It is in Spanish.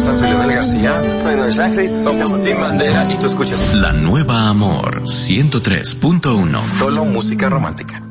pasa? Soy Leonel García. Soy Don Chagris. Somos Sin Bandera y tú escuchas La Nueva Amor 103.1. Solo música romántica.